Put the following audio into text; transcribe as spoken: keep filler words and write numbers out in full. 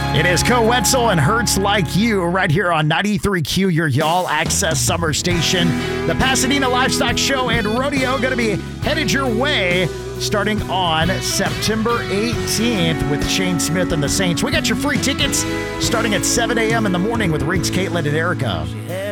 It is Co Wetzel and Hurts Like You right here on ninety-three Q, your Y'all Access Summer Station. The Pasadena Livestock Show and Rodeo going to be headed your way starting on September eighteenth with Shane Smith and the Saints. We got your free tickets starting at seven a.m. in the morning with Riggs, Caitlin, and Erica.